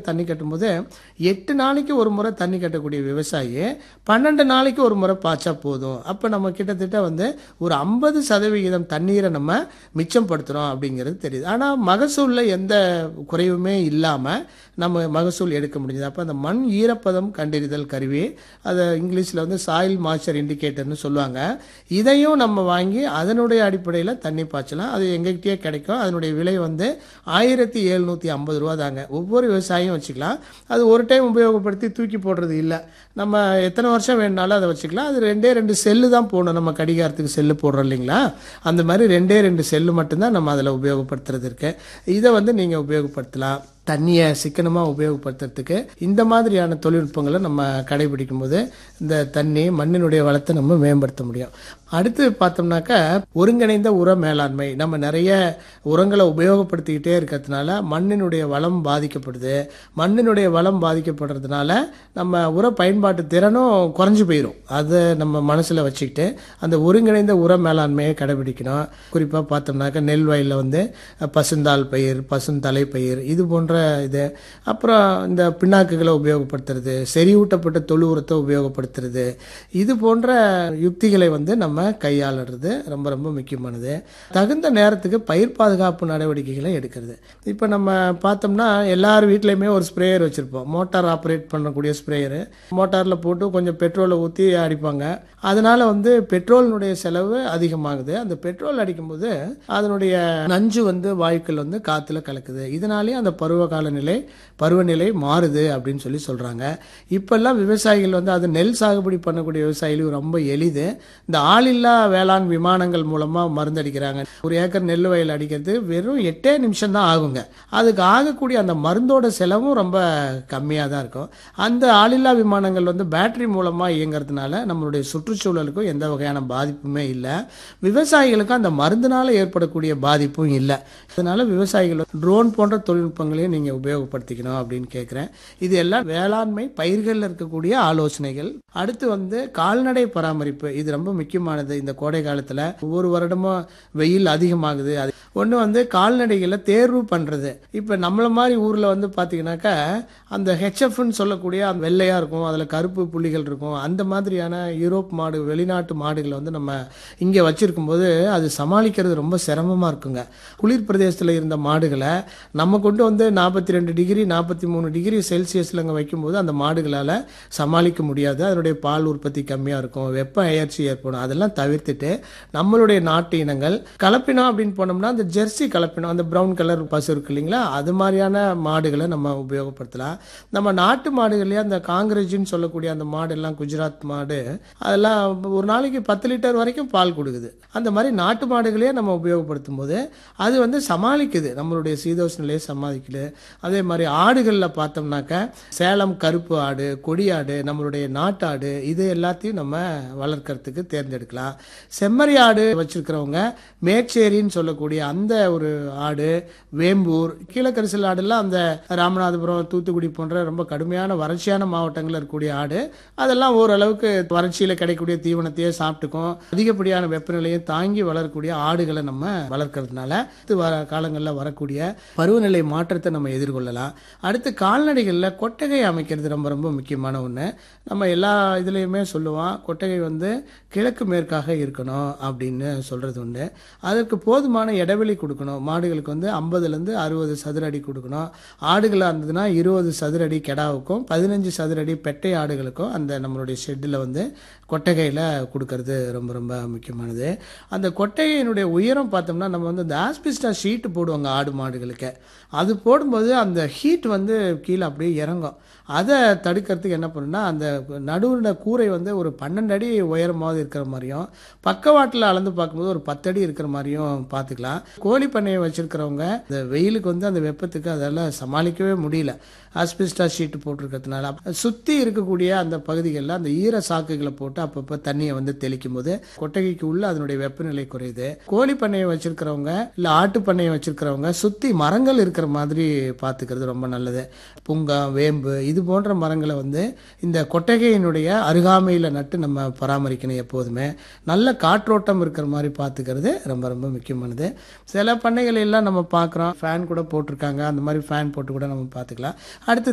தண்ணி கட்டும்போது 8 நாளைக்கு ஒரு முறை தண்ணி கட்டக்கூடிய விவசாயி 12 நாளைக்கு ஒரு முறை பாய்ச்சா போதும். அப்போ நம்ம கிட்டத்தட்ட வந்து ஒரு 50% தண்ணீரை நம்ம மிச்சம் படுத்துகிறோம் அப்படிங்கிறது தெரியுது. ஆனால் மகசூலில் எந்த குறைவுமே இல்லாமல் நம்ம மகசூல் எடுக்க முடியுது. அப்போ அந்த மண் ஈரப்பதம் கண்டறிதல் கருவி, அதை இங்கிலீஷில் வந்து சாயில் மாய்ச்சர் இண்டிகேட்டர்னு சொல்லுவாங்க. இதையும் நம்ம வாங்கி அதனுடைய அடிப்படையில் தண்ணி பாய்ச்சலாம். அது எங்ககிட்டயே கிடைக்கும். அதனுடைய விலை வந்து 1750 ரூபா தாங்க. ஒவ்வொரு விவசாயியும் வச்சுக்கலாம். அது ஒரு டைம் உபயோகப்படுத்தி தூக்கி போடுறது இல்லை. நம்ம எத்தனை வருஷம் வேணுனாலும் அதை வச்சுக்கலாம். அது 2 செல்லு தான் போடணும். நம்ம கடிகாரத்துக்கு செல்லு போடுறோம் இல்லைங்களா, அந்த மாதிரி 2 செல்லு மட்டும்தான் நம்ம அதில் உபயோகப்படுத்துறது இருக்கு. இதை வந்து நீங்கள் உபயோகப்படுத்தலாம். தண்ணியை சிக்கனமாக உபயோகப்படுத்துறதுக்கு இந்த மாதிரியான தொழில்நுட்பங்களை நம்ம கடைபிடிக்கும் போது இந்த தண்ணி மண்ணினுடைய வளத்தை நம்ம மேம்படுத்த முடியும். அடுத்து பார்த்தோம்னாக்கா ஒருங்கிணைந்த உர மேலாண்மை. நம்ம நிறைய உரங்களை உபயோகப்படுத்திக்கிட்டே இருக்கிறதுனால மண்ணினுடைய வளம் பாதிக்கப்படுது. மண்ணினுடைய வளம் பாதிக்கப்படுறதுனால நம்ம உர பயன்பாட்டு திறனும் குறைஞ்சி போயிடும். அதை நம்ம மனசில் வச்சுக்கிட்டு அந்த ஒருங்கிணைந்த உர மேலாண்மையை கடைபிடிக்கணும். குறிப்பாக பார்த்தோம்னாக்கா நெல் வயலில் வந்து பசுந்தாள் பயிர், பசுந்தலை பயிர், இது போன்ற இது. அப்புறம் இந்த பின்னாக்குகளை உபயோகப்படுத்துறது, செறிவூட்டப்பட்ட தொழு உரத்தை உபயோகப்படுத்துறது, இது போன்ற யுக்திகளை வந்து நம்ம கையாளுறது ரொம்ப ரொம்ப முக்கியமானது. தகுந்த நேரத்துக்கு பயிர் பாதுகாப்பு நடவடிக்கைகளை எடுக்கிறது. இப்போ நம்ம பார்த்தோம்னா எல்லார் வீட்லையுமே ஒரு ஸ்ப்ரேயர் வச்சுருப்போம். மோட்டார் ஆப்ரேட் பண்ணக்கூடிய ஸ்ப்ரேயரு. மோட்டாரில் போட்டு கொஞ்சம் பெட்ரோலை ஊற்றி அடிப்பாங்க. அதனால வந்து பெட்ரோலினுடைய செலவு அதிகமாகுது. அந்த பெட்ரோல் அடிக்கும்போது அதனுடைய நஞ்சு வந்து வாயுக்கள் வந்து காற்றுல கலக்குது. இதனாலேயே அந்த பருவநிலை மாறுது அப்படின்னு சொல்லி சொல்கிறாங்க. இப்பெல்லாம் விவசாயிகள் வந்து அது நெல் சாகுபடி பண்ணக்கூடிய விவசாயிகளுக்கு ரொம்ப எளிது. இந்த ஆளில்லா வேளாண் விமானங்கள் மூலமாக மருந்தடிக்கிறாங்க. ஒரு ஏக்கர் நெல் வயல் அடிக்கிறது வெறும் 8 நிமிஷம் தான் ஆகுங்க. அதுக்கு ஆகக்கூடிய அந்த மருந்தோட செலவும் ரொம்ப கம்மியாக தான் இருக்கும். அந்த ஆளில்லா விமானங்கள் வந்து பேட்டரி மூலமாக இயங்கிறதுனால நம்மளுடைய சுற்றுச்சூழலுக்கும் எந்த வகையான பாதிப்புமே இல்லை. விவசாயிகளுக்கும் அந்த மருந்தினால ஏற்படக்கூடிய பாதிப்பும் இல்லை. அதனால விவசாயிகள் ட்ரோன் போன்ற தொழில்நுட்பங்களையும் நீங்கள் உபயோகப்படுத்திக்கணும் அப்படின்னு கேட்குறேன். இது எல்லாம் வேளாண்மை பயிர்களில் இருக்கக்கூடிய ஆலோசனைகள். அடுத்து வந்து கால்நடை பராமரிப்பு. இது ரொம்ப முக்கியமானது. இந்த கோடை காலத்தில் ஒவ்வொரு வருடமும் வெயில் அதிகமாகுது. அது ஒன்று வந்து கால்நடைகளை தேர்வு பண்ணுறது. இப்போ நம்மள மாதிரி ஊரில் வந்து பார்த்தீங்கன்னாக்கா அந்த ஹெச்எஃப்னு சொல்லக்கூடிய அந்த வெள்ளையாக இருக்கும், அதில் கருப்பு புள்ளிகள் இருக்கும். அந்த மாதிரியான யூரோப் மாடு, வெளிநாட்டு மாடுகளை வந்து நம்ம இங்கே வச்சிருக்கும் போது அது சமாளிக்கிறது ரொம்ப சிரமமாக இருக்குங்க. குளிர் பிரதேசத்தில் இருந்த மாடுகளை நம்ம கொண்டு வந்து 42 டிகிரி 43 டிகிரி செல்சியஸில் அங்கே வைக்கும்போது அந்த மாடுகளால் சமாளிக்க முடியாது. அதனுடைய பால் உற்பத்தி கம்மியாக இருக்கும், வெப்ப அயற்சி ஏற்படும். அதெல்லாம் தவிர்த்துட்டு நம்மளுடைய நாட்டு இனங்கள் கலப்பினம் அப்படின்னு போனோம்னா அந்த ஜெர்சி கலப்பினம், அந்த ப்ரௌன் கலர் பசு இருக்கு இல்லைங்களா, அது மாதிரியான மாடுகளை நம்ம உபயோகப்படுத்தலாம். நம்ம நாட்டு மாடுகள்லேயே அந்த காங்கிரேஜின்னு சொல்லக்கூடிய அந்த மாடு எல்லாம், குஜராத் மாடு, அதெல்லாம் ஒரு நாளைக்கு 10 லிட்டர் வரைக்கும் பால் கொடுக்குது. அந்த மாதிரி நாட்டு மாடுகளே நம்ம உபயோகப்படுத்தும் போது அது வந்து சமாளிக்குது, நம்மளுடைய சீதோஷ் நிலையை சமாளிக்குது. அதே மாதிரி ஆடுகளில் பார்த்தோம்னாக்க சேலம் கருப்பு ஆடு, கொடி ஆடு, நம்மளுடைய நாட்டாடு, இது எல்லாத்தையும் நம்ம வளர்க்கறதுக்கு தேர்ந்தெடுக்கலாம். செம்மறி ஆடு வச்சிருக்கிறவங்க மேச்சேரின்னு சொல்லக்கூடிய அந்த ஒரு ஆடு, வேம்பூர், கீழக்கரிசல் ஆடுலாம் அந்த ராமநாதபுரம், தூத்துக்குடி போன்ற ரொம்ப கடுமையான வறட்சியான மாவட்டங்களில் இருக்கக்கூடிய ஆடு, அதெல்லாம் ஓரளவுக்கு வறட்சியில் கிடைக்கக்கூடிய தீவனத்தையே சாப்பிட்டுக்கும். அதிகப்படியான வெப்பநிலையை தாங்கி வளரக்கூடிய ஆடுகளை நம்ம வளர்க்கறதுனால காலங்களில் வரக்கூடிய பருவநிலை மாற்றத்தை நம்ம எதிர்கொள்ளலாம். அடுத்து கால்நடைகளில் கொட்டகை அமைக்கிறது ரொம்ப ரொம்ப முக்கியமான ஒன்று. நம்ம எல்லா இதுலேயுமே சொல்லுவோம், கொட்டகை வந்து கிழக்கு மேற்காக இருக்கணும் அப்படின்னு சொல்கிறது உண்டு. அதற்கு போதுமான இடைவெளி கொடுக்கணும். மாடுகளுக்கு வந்து 50லேருந்து 60 சதுர அடி கொடுக்கணும். ஆடுகளாக இருந்ததுன்னா 20 சதுர அடி கெடாவுக்கும் 15 சதுர அடி பெட்டை ஆடுகளுக்கும் அந்த நம்மளுடைய ஷெட்டில் வந்து கொட்டகையில் கொடுக்கறது ரொம்ப ரொம்ப முக்கியமானது. அந்த கொட்டகையினுடைய உயரம் பார்த்தோம்னா நம்ம வந்து இந்த ஆஸ்பிஸ்டா ஷீட்டு போடுவாங்க ஆடு மாடுகளுக்கு. அது போடும்போது அந்த ஹீட் வந்து கீழே அப்படியே இறங்கும். அதை தடுக்கிறதுக்கு என்ன பண்ணுன்னா அந்த நடுவுன கூரை வந்து ஒரு 12 அடி உயரமாவது இருக்கிற மாதிரியும், பக்கவாட்டில் அளந்து பார்க்கும்போது ஒரு 10 அடி இருக்கிற மாதிரியும் பார்த்துக்கலாம். கோழி பண்ணையை வச்சிருக்கிறவங்க இந்த வெயிலுக்கு வந்து அந்த வெப்பத்துக்கு அதெல்லாம் சமாளிக்கவே முடியல. ஆஸ்பிஸ்டா ஷீட்டு போட்டிருக்கிறதுனால சுற்றி இருக்கக்கூடிய அந்த பகுதிகளில் அந்த ஈர சாக்குகளை போட்டு அப்பப்போ தண்ணியை வந்து தெளிக்கும் போது கொட்டகைக்கு உள்ள அதனுடைய வெப்பநிலை குறையுது. கோழி பண்ணையை வச்சிருக்கிறவங்க இல்லை ஆட்டு பண்ணையை வச்சிருக்கிறவங்க சுற்றி மரங்கள் இருக்கிற மாதிரி பார்த்துக்கிறது ரொம்ப நல்லது. புங்கம், வேம்பு, இது போன்ற மரங்களை வந்து இந்த கொட்டகையினுடைய அருகாமையில் நட்டு நம்ம பராமரிக்கணும். எப்போதுமே நல்ல காற்றோட்டம் இருக்கிற மாதிரி பார்த்துக்கிறது ரொம்ப ரொம்ப முக்கியமானது. சில பண்ணைகள் எல்லாம் நம்ம பார்க்குறோம், ஃபேன் கூட போட்டிருக்காங்க. அந்த மாதிரி ஃபேன் போட்டு கூட நம்ம பார்த்துக்கலாம். அடுத்து